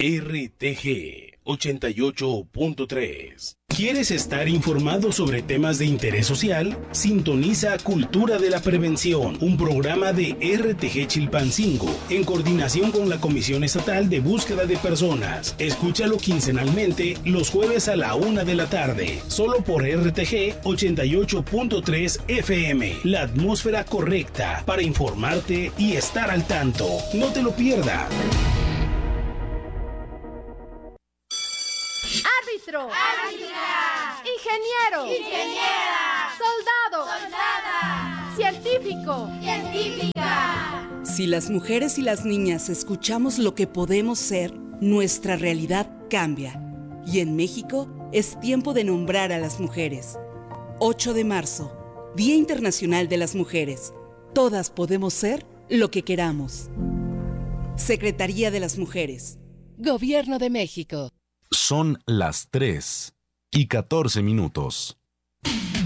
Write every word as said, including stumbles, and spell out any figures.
R T G ochenta y ocho punto tres. ¿Quieres estar informado sobre temas de interés social? Sintoniza Cultura de la Prevención, un programa de R T G Chilpancingo, en coordinación con la Comisión Estatal de Búsqueda de Personas. Escúchalo quincenalmente los jueves a la una de la tarde, solo por R T G ochenta y ocho punto tres F M. La atmósfera correcta para informarte y estar al tanto. No te lo pierdas. Árbitro, árbitra, ingeniero, ingeniera, soldado, soldada, científico, científica. Si las mujeres y las niñas escuchamos lo que podemos ser, nuestra realidad cambia. Y en México es tiempo de nombrar a las mujeres. ocho de marzo, Día Internacional de las Mujeres. Todas podemos ser lo que queramos. Secretaría de las Mujeres. Gobierno de México. Son las tres y catorce minutos.